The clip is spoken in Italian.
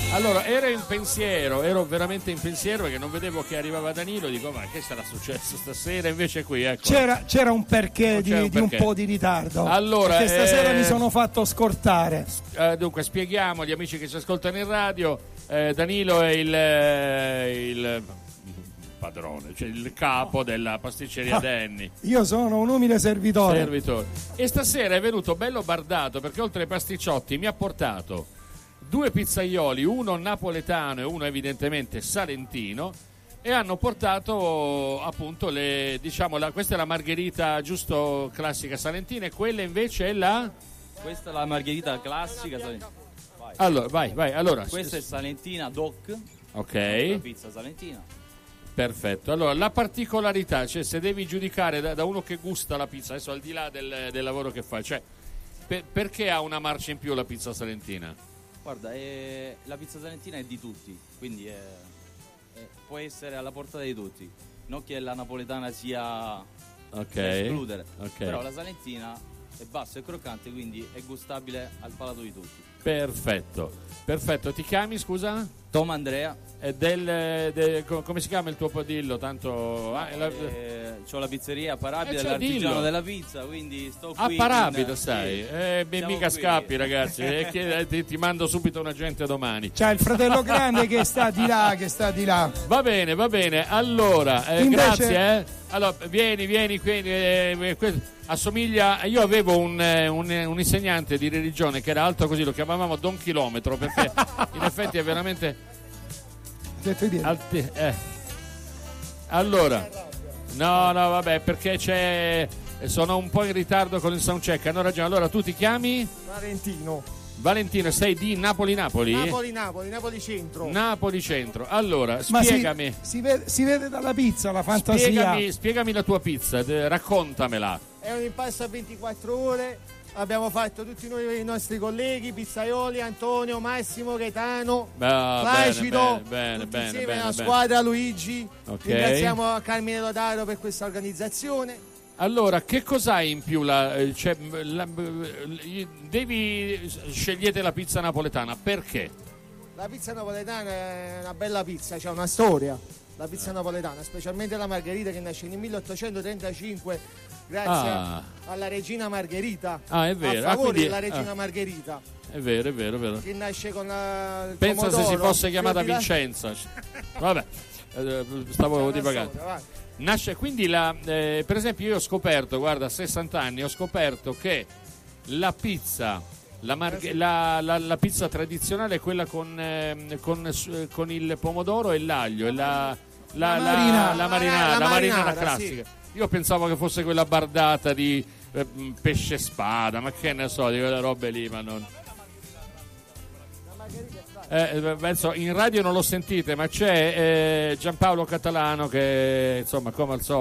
Allora, ero veramente in pensiero perché non vedevo che arrivava Danilo, dico ma che sarà successo stasera, invece qui ecco. C'era un perché di un po' di ritardo. Allora, perché stasera mi sono fatto scortare. Dunque spieghiamo agli amici che ci ascoltano in radio, Danilo è il padrone, cioè il capo della pasticceria Denny. Io sono un umile servitore. E stasera è venuto bello bardato perché oltre ai pasticciotti mi ha portato 2 pizzaioli, uno napoletano e uno evidentemente salentino, e hanno portato appunto questa è la margherita giusto classica salentina e quella invece è questa è la margherita classica salentina. Allora, vai. Allora, questa è salentina doc. Ok. La pizza salentina. Perfetto. Allora, la particolarità, cioè se devi giudicare da uno che gusta la pizza, adesso al di là del lavoro che fa, cioè perché ha una marcia in più la pizza salentina? Guarda, la pizza salentina è di tutti, quindi può essere alla portata di tutti. Non che la napoletana sia da escludere, però la salentina è bassa e croccante, quindi è gustabile al palato di tutti. Perfetto. Ti chiami, scusa? Tom Andrea. Come si chiama il tuo podillo? Tanto c'ho la pizzeria a Parabita dell'artigiano della pizza, quindi sto qui. A Parabita stai? Mica qui. Scappi, ragazzi. Ti mando subito un agente domani. C'è il fratello grande che sta di là. Va bene. Allora, grazie. Allora, vieni qui. Assomiglia. Io avevo un insegnante di religione che era alto così, lo chiamavamo Don Chilometro perché in effetti è veramente. Allora, no, vabbè, perché sono un po' in ritardo con il soundcheck. Hanno ragione. Allora, tu ti chiami? Valentino, sei di Napoli? Napoli centro. Napoli centro. Allora, spiegami. Si vede dalla pizza la fantasia. Spiegami la tua pizza, raccontamela. È un impasto a 24 ore. Abbiamo fatto tutti noi i nostri colleghi, pizzaioli, Antonio, Massimo, Gaetano, Placido, bene, insieme alla squadra, Luigi. Okay. Ringraziamo a Carmine Lodaro per questa organizzazione. Allora, che cos'hai in più? Scegliete la pizza napoletana, perché? La pizza napoletana è una bella pizza, c'è una storia. La pizza napoletana, specialmente la margherita che nasce nel 1835 grazie alla regina Margherita. È vero. A favore della regina Margherita. È vero. Che nasce con il Pensa pomodoro, se si fosse chiamata Vincenza. Vabbè, stavo divagando. Nasce quindi per esempio io ho scoperto, guarda, a 60 anni ho scoperto che la pizza la pizza tradizionale è quella con il pomodoro e l'aglio e la marinara classica. Sì. Io pensavo che fosse quella bardata di pesce spada, ma che ne so, di quelle robe lì, ma non. In radio non lo sentite, ma c'è Giampaolo Catalano che insomma come al solito